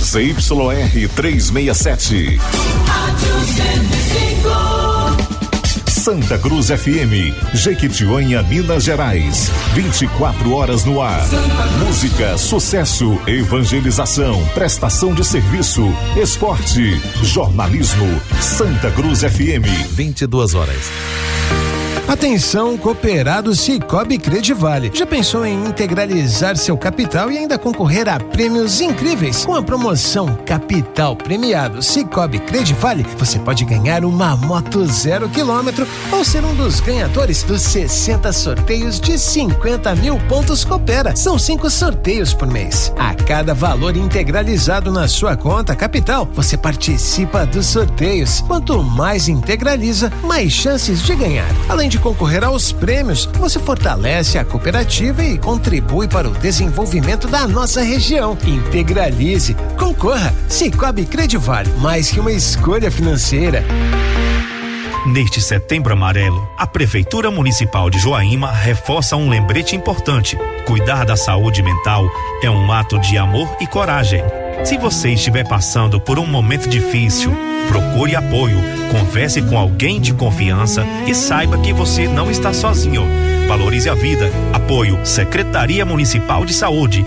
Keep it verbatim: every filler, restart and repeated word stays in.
Z Y R trezentos e sessenta e sete. Santa Cruz F M, Jequitinhonha, Minas Gerais. vinte e quatro horas no ar. Música, sucesso, evangelização, prestação de serviço, esporte, jornalismo. Santa Cruz F M. vinte e duas horas. Atenção, cooperado Cicobi Credivale. Já pensou em integralizar seu capital e ainda concorrer a prêmios incríveis? Com a promoção Capital Premiado Cicobi Credivale, você pode ganhar uma moto zero quilômetro ou ser um dos ganhadores dos sessenta sorteios de cinquenta mil pontos Coopera. São cinco sorteios por mês. A cada valor integralizado na sua conta Capital, você participa dos sorteios. Quanto mais integraliza, mais chances de ganhar. Além de concorrer aos prêmios, você fortalece a cooperativa e contribui para o desenvolvimento da nossa região. Integralize, concorra. Cicobi Credivale, mais que uma escolha financeira. Neste Setembro Amarelo, a Prefeitura Municipal de Joaíma reforça um lembrete importante: cuidar da saúde mental é um ato de amor e coragem. Se você estiver passando por um momento difícil, procure apoio, converse com alguém de confiança e saiba que você não está sozinho. Valorize a vida. Apoio Secretaria Municipal de Saúde